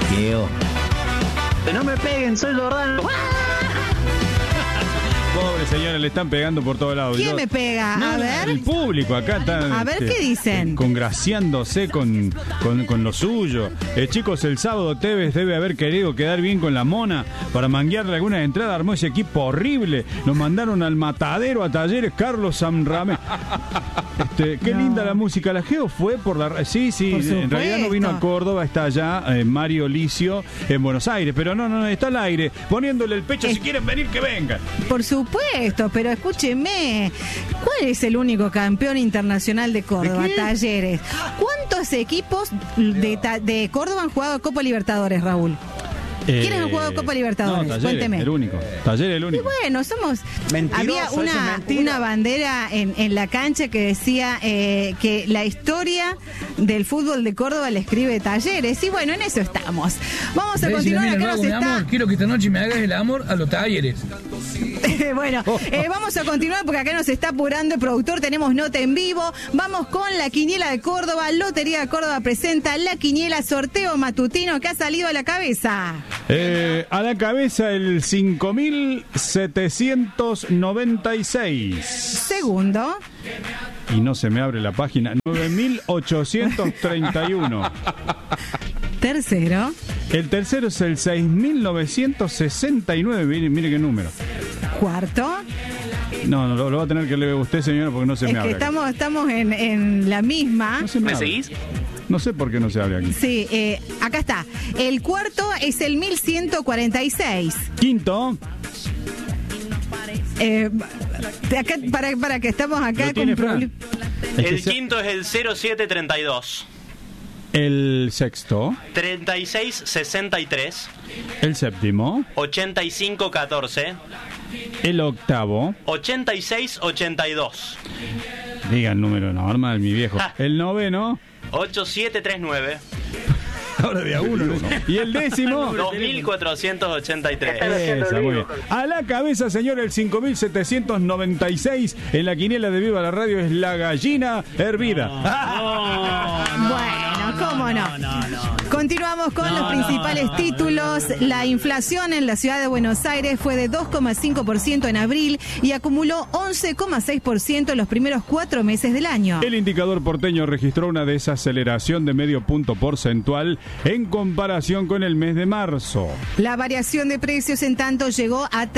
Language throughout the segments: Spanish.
Diego. Que no me peguen, soy Jordano. Pobre señora, le están pegando por todos lados. ¿Quién me pega? No, A ver. el público acá está. A ver, ¿qué dicen? Congraciándose con lo suyo. Chicos, el sábado Tevez debe haber querido quedar bien con la Mona para manguearle algunas entradas. Armó ese equipo horrible. Nos mandaron al matadero a Talleres Carlos Samramé. Qué linda la música. La Geo fue por la... Sí, en realidad no vino a Córdoba, está allá Mario Licio en Buenos Aires, pero no, está al aire, poniéndole el pecho, si quieren venir, que vengan. Por supuesto, pero escúcheme, ¿cuál es el único campeón internacional de Córdoba? ¿De qué? Talleres. ¿Cuántos equipos de Córdoba han jugado Copa Libertadores, Raúl? ¿Quiénes han jugado Copa Libertadores? No, Talleres, Cuénteme. el único. Talleres el único. Y bueno, somos... Mentiroso, había eso es mentira. una bandera en la cancha que decía que la historia del fútbol de Córdoba la escribe Talleres. Y bueno, en eso estamos. Vamos a continuar. Acá nos está... amor, quiero que esta noche me hagas el amor a los Talleres. Bueno, vamos a continuar porque acá nos está apurando el productor. Tenemos nota en vivo. Vamos con la quiniela de Córdoba. Lotería de Córdoba presenta la quiniela sorteo matutino que ha salido a la cabeza. A la cabeza el 5.796. Segundo. Y no se me abre la página. 9.831. Tercero. El tercero es el 6.969. Mire qué número. Cuarto. No, lo va a tener que leer usted, señora, porque no se me abre. Es que estamos en la misma. No se me abre. seguís? No sé por qué no se abre aquí. Sí, acá está. El cuarto es el 1146. Quinto. Acá, para que estamos acá ¿Lo tiene, con Fran? El quinto es el 0732. El sexto. 3663. El séptimo. 8514. El octavo. 8682. Diga el número normal, mi viejo. El noveno. 8739. Ahora de a uno, ¿no? Y el décimo. 2483. Esa, muy bien. A la cabeza, señor, el 5.796 en la quiniela de Viva la Radio es la gallina hervida. Bueno, ¿cómo no? Continuamos con los principales títulos. La inflación en la ciudad de Buenos Aires fue de 2,5% en abril y acumuló 11,6% en los primeros 4 meses del año. El indicador porteño registró una desaceleración de medio punto porcentual en comparación con el mes de marzo. La variación de precios, en tanto, llegó a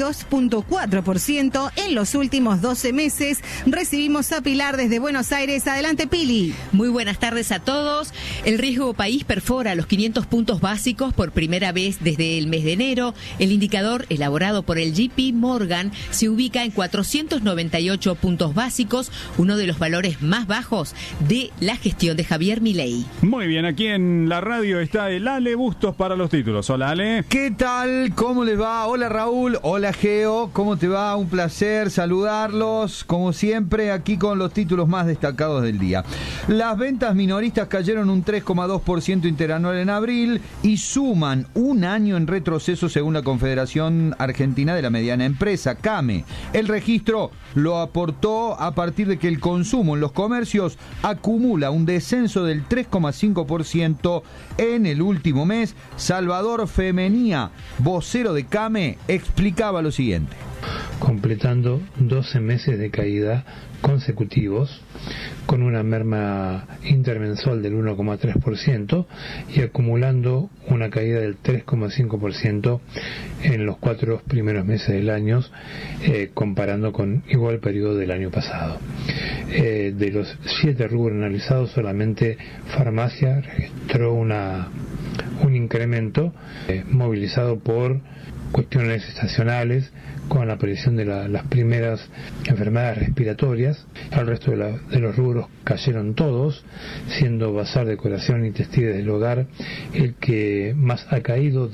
32,4% en los últimos 12 meses. Recibimos a Pilar desde Buenos Aires. Adelante, Pili. Muy buenas tardes a todos. El riesgo país perfora los 500 puntos básicos por primera vez desde el mes de enero. El indicador elaborado por el JP Morgan se ubica en 498 puntos básicos, uno de los valores más bajos de la gestión de Javier Milei. Muy bien, aquí en la radio está el Ale Bustos para los títulos. Hola, Ale. ¿Qué tal? ¿Cómo les va? Hola, Raúl. Hola, Geo. ¿Cómo te va? Un placer saludarlos. Como siempre, aquí con los títulos más destacados del día. Las ventas minoristas cayeron un 3,2% interanual en abril y suman un año en retroceso según la Confederación Argentina de la Mediana Empresa, CAME. El registro lo aportó a partir de que el consumo en los comercios acumula un descenso del 3,5% en el último mes. Salvador Femenía, vocero de CAME, explicaba lo siguiente. Completando 12 meses de caída consecutivos, con una merma intermensual del 1,3% y acumulando una caída del 3,5% en los 4 primeros meses del año, comparando con igual periodo del año pasado. De los 7 rubros analizados, solamente farmacia registró un incremento movilizado por cuestiones estacionales, con la aparición de las primeras enfermedades respiratorias. El resto de los rubros cayeron todos, siendo bazar, decoración y textiles del hogar el que más ha caído,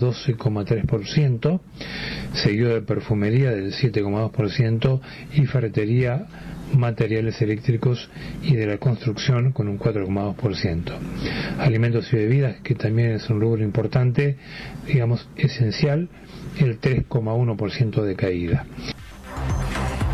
12,3%, seguido de perfumería del 7,2% y ferretería, materiales eléctricos y de la construcción con un 4,2%. Alimentos y bebidas, que también es un rubro importante, digamos esencial, el 3,1% de caída.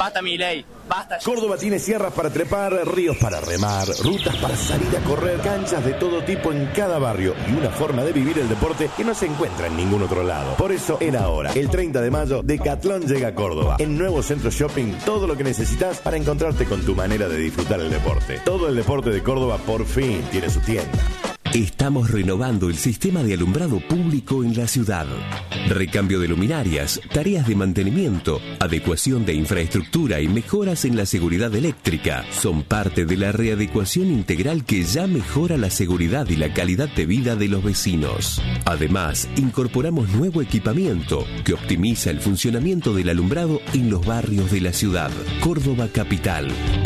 basta Milei, basta ya. Córdoba tiene sierras para trepar, ríos para remar, rutas para salir a correr, canchas de todo tipo en cada barrio y una forma de vivir el deporte que no se encuentra en ningún otro lado. Por eso, era ahora, el 30 de mayo, Decathlon llega a Córdoba. En Nuevo Centro Shopping, todo lo que necesitas para encontrarte con tu manera de disfrutar el deporte. Todo el deporte de Córdoba por fin tiene su tienda. Estamos renovando el sistema de alumbrado público en la ciudad. Recambio de luminarias, tareas de mantenimiento, adecuación de infraestructura y mejoras en la seguridad eléctrica son parte de la readecuación integral que ya mejora la seguridad y la calidad de vida de los vecinos. Además, incorporamos nuevo equipamiento que optimiza el funcionamiento del alumbrado en los barrios de la ciudad. Córdoba Capital.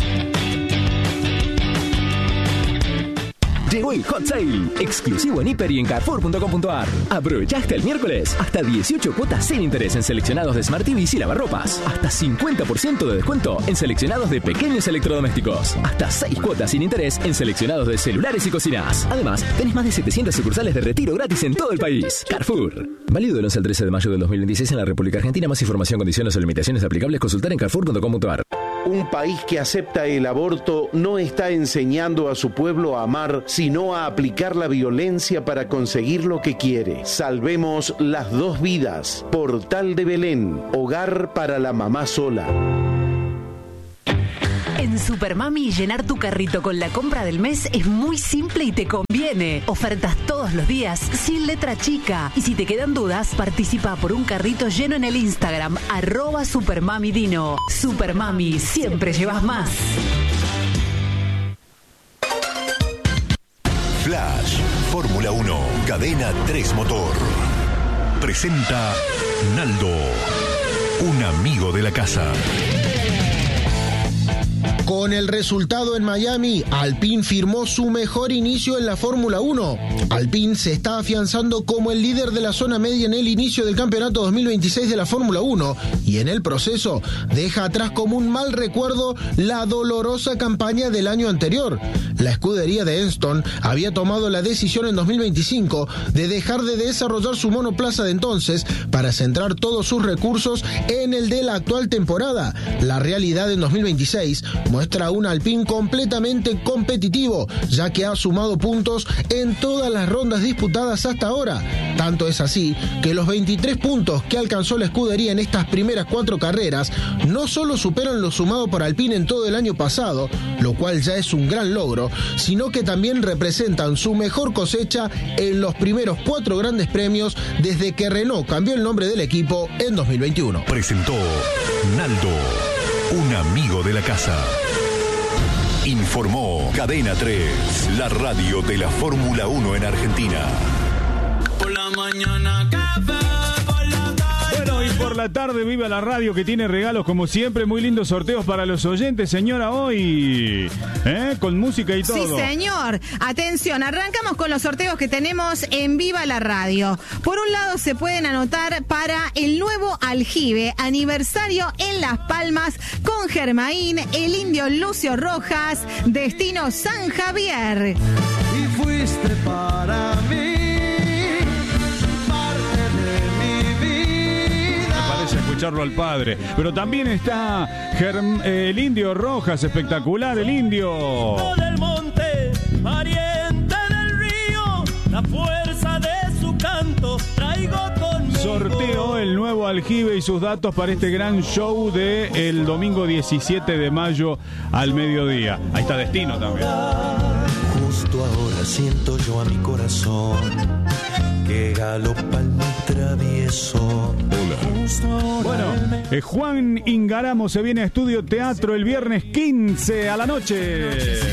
Llegó el Hot Sale, exclusivo en Hiper y en Carrefour.com.ar. Aprovecha hasta el miércoles, hasta 18 cuotas sin interés en seleccionados de Smart TVs y lavarropas. Hasta 50% de descuento en seleccionados de pequeños electrodomésticos. Hasta 6 cuotas sin interés en seleccionados de celulares y cocinas. Además, tenés más de 700 sucursales de retiro gratis en todo el país. Carrefour. Válido del 11 al 13 de mayo del 2026 en la República Argentina. Más información, condiciones o limitaciones aplicables, consultar en Carrefour.com.ar. Un país que acepta el aborto no está enseñando a su pueblo a amar, sino a aplicar la violencia para conseguir lo que quiere. Salvemos las 2 vidas. Portal de Belén, hogar para la mamá sola. En Supermami, llenar tu carrito con la compra del mes es muy simple y te conviene. Ofertas todos los días, sin letra chica. Y si te quedan dudas, participa por un carrito lleno en el Instagram, @SupermamiDino. Supermami, siempre llevas más. Flash, Fórmula 1, Cadena 3 Motor. Presenta Naldo, un amigo de la casa. Con el resultado en Miami, Alpine firmó su mejor inicio en la Fórmula 1. Alpine se está afianzando como el líder de la zona media en el inicio del campeonato 2026 de la Fórmula 1 y en el proceso deja atrás como un mal recuerdo la dolorosa campaña del año anterior. La escudería de Enston había tomado la decisión en 2025 de dejar de desarrollar su monoplaza de entonces para centrar todos sus recursos en el de la actual temporada. La realidad en 2026 muestra un Alpine completamente competitivo, ya que ha sumado puntos en todas las rondas disputadas hasta ahora. Tanto es así que los 23 puntos que alcanzó la escudería en estas primeras 4 carreras no solo superan lo sumado por Alpine en todo el año pasado, lo cual ya es un gran logro, sino que también representan su mejor cosecha en los primeros 4 grandes premios desde que Renault cambió el nombre del equipo en 2021. Presentó Naldo, un amigo de la casa. Informó Cadena 3, la radio de la Fórmula 1 en Argentina. Por la mañana café, por la tarde. Bueno, y por la tarde viva la radio que tiene regalos como siempre, muy lindos sorteos para los oyentes, señora, hoy, con música y todo. Sí, señor. Atención, arrancamos con los sorteos que tenemos en Viva la Radio. Por un lado se pueden anotar para el nuevo aljibe, aniversario en Las Palmas con Germain, el indio Lucio Rojas, destino San Javier. Y fuiste para mí. Escucharlo al padre, pero también está el indio Rojas, espectacular el indio. Del monte, pariente del río, la fuerza de su canto traigo conmigo. Sorteo el nuevo aljibe y sus datos para este gran show de el domingo 17 de mayo al mediodía. Ahí está destino también. Justo ahora siento yo a mi corazón que galopa el travieso. Bueno, Juan Ingaramo se viene a Estudio Teatro el viernes 15 a la noche.